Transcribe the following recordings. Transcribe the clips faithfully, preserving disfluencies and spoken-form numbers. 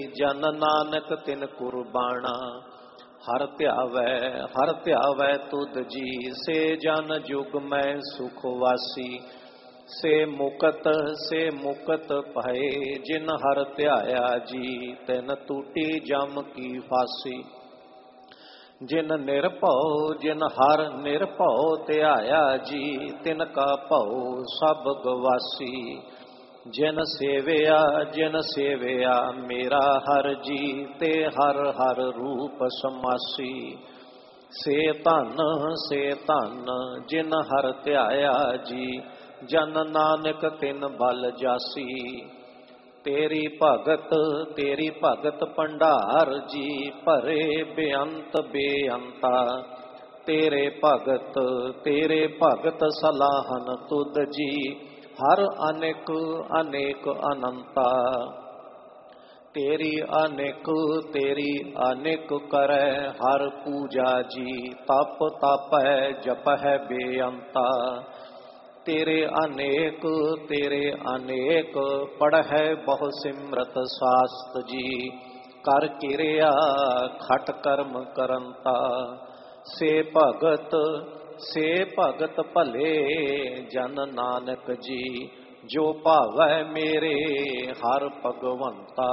ਜਨ ਨਾਨਕ ਤਿਨ ਕੁਰਬਾਣਾ। ਹਰ ਧਿਆਵੈ ਹਰ ਧਿਆਵੈ ਤੁਧ ਜੀ, ਸੇ ਜਨ ਜੁਗ ਮੈਂ ਸੁਖ ਵਾਸੀ। ਸੇ ਮੁਕਤ ਸੇ ਮੁਕਤ ਭਏ, ਜਿਨ ਹਰ ਧਿਆਇਆ ਜੀ, ਤਿਨ ਟੂਟੀ ਜਮ ਕੀ ਫਾਸੀ। ਜਿਨ ਨਿਰਭਉ ਜਿਨ ਹਰ ਨਿਰਭਉ ਧਿਆਇਆ ਜੀ, ਤਿਨ ਕਾ ਭਉ ਸਭ ਗਵਾਸੀ। ਜਿਨ ਸੇਵਿਆ ਜਿਨ ਸੇਵਿਆ ਮੇਰਾ ਹਰ ਜੀ, ਤੇ ਹਰ ਹਰ ਰੂਪ ਸਮਾਸੀ। ਸੇ ਧਨ ਸੇ ਧਨ ਜਿਨ ਹਰ ਧਿਆਇਆ ਜੀ, ਜਨ ਨਾਨਕ ਤਿਨ ਬਲ ਜਾਸੀ। ਤੇਰੀ ਭਗਤ ਤੇਰੀ ਭਗਤ ਭੰਡਾਰ ਜੀ, ਭਰੇ ਬੇਅੰਤ ਬੇਅੰਤਾ। ਤੇਰੇ ਭਗਤ ਤੇਰੇ ਭਗਤ ਸਲਾਹਨ ਤੁਧ ਜੀ, ਹਰ ਅਨੇਕ ਅਨੇਕ ਅਨੰਤਾ। ਤੇਰੀ ਅਨੇਕ ਤੇਰੀ ਅਨੇਕ ਕਰੈ ਹਰ ਪੂਜਾ ਜੀ, ਤਪ ਤਪੈ ਜਪੈ ਬੇਅੰਤਾ। ਤੇਰੇ ਅਨੇਕ ਤੇਰੇ ਅਨੇਕ ਪੜ੍ਹੈ ਬਹੁ ਸਿਮਰਤ ਸਾਸਤ ਜੀ, ਕਰ ਕਿਰਿਆ ਖਟ ਕਰਮ ਕਰੰਤਾ। ਸੇ ਭਗਤ ਸੇ ਭਗਤ ਭਲੇ ਜਨ ਨਾਨਕ ਜੀ, ਜੋ ਭਾਵੈ ਮੇਰੇ ਹਰ ਭਗਵੰਤਾ।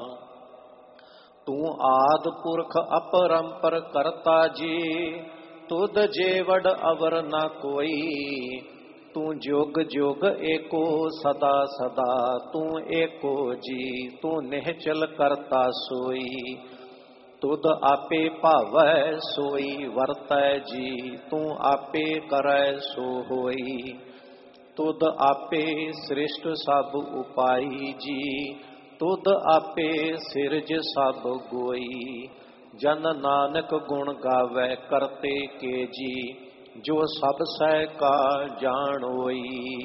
ਤੂੰ ਆਦ ਪੁਰਖ ਅਪਰੰਪਰ ਕਰਤਾ ਜੀ, ਤੁਧ ਜੇਵੜ ਅਵਰ ਨਾ ਕੋਈ। ਤੂੰ ਜੁਗ ਜੁਗ ਏਕੋ ਸਦਾ ਸਦਾ, ਤੂੰ ਏਕੋ ਜੀ, ਤੂੰ ਨਿਹਚਲ ਕਰਤਾ ਸੋਈ। ਤੁਧ ਆਪੇ ਭਾਵੈ ਸੋਈ ਵਰਤੈ ਜੀ, ਤੂੰ ਆਪੇ ਕਰੈ ਸੋ ਹੋਈ। ਤੁਧ ਆਪੇ ਸ੍ਰਿਸ਼ਟ ਸਭ ਉਪਾਈ ਜੀ, ਤੁਧ ਆਪੇ ਸਿਰਜ ਸਭ ਗੋਈ। ਜਨ ਨਾਨਕ ਗੁਣ ਗਾਵੈ ਕਰਤੇ ਕੇ ਜੀ, ਜੋ ਸਭ ਸਹਿ ਕਾ ਜਾਣੋਈ।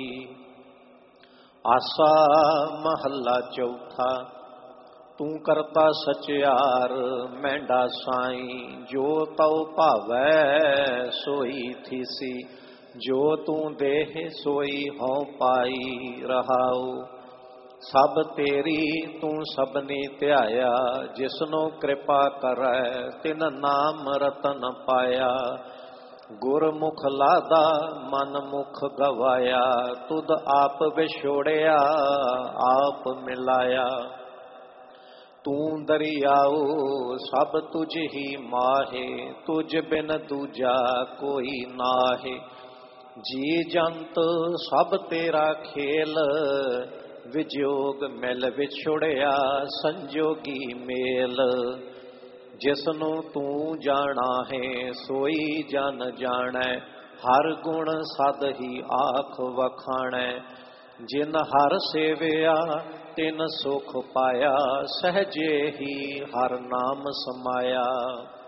ਆਸਾ ਮਹੱਲਾ ਚੌਥਾ। ਤੂੰ ਕਰਤਾ ਸਚਿਆਰ ਮਹਿੰਡਾ ਸਾਈ, ਜੋ ਤਉ ਭਾਵੈ ਸੋਈ ਥੀਸੀ। ਜੋ ਤੂੰ ਦੇਹ ਸੋਈ ਹਉ ਪਾਈ ਰਹਾਉ। ਸਭ ਤੇਰੀ ਤੂੰ ਸਭਨੀ ਧਿਆਇਆ, ਜਿਸਨੂੰ ਕਿਰਪਾ ਕਰੈ ਤਿਨ ਨਾਮ ਰਤਨ ਪਾਇਆ। ਗੁਰਮੁਖ ਲਾਦਾ ਮਨ ਮੁਖ ਗਵਾਇਆ, ਤੁਧ ਆਪ ਵਿਛੋੜਿਆ ਆਪ ਮਿਲਾਇਆ। ਤੂੰ ਦਰਿਆਉ ਸਭ ਤੁਝ ਹੀ ਮਾਹੇ, ਤੁਝ ਬਿਨ ਦੂਜਾ ਕੋਈ ਨਾਹੇ। ਜੀ ਜੰਤ ਸਭ ਤੇਰਾ ਖੇਲ, ਵਿਜੋਗ ਮਿਲ ਵਿਛੁੜਿਆ ਸੰਜੋਗੀ ਮੇਲ। ਜਿਸਨੂੰ ਤੂੰ ਜਾਣਾ ਹੈ ਸੋਈ ਜਨ ਜਾਣੈ, ਹਰ ਗੁਣ ਸਦ ਹੀ ਆਖ ਵਖਾਣੈ। ਜਿਨ ਹਰ ਸੇਵਿਆ ਤਿਨ ਸੁਖ ਪਾਇਆ, ਸਹਜੇ ਹੀ ਹਰ ਨਾਮ ਸਮਾਇਆ।